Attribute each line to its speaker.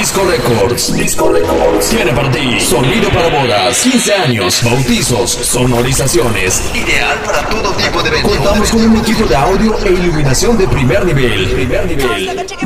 Speaker 1: Disco Records. Disco Records tiene para ti sonido para bodas, 15 años, bautizos, sonorizaciones. Ideal para todo tipo de eventos. Contamos con un equipo de audio e iluminación de primer nivel.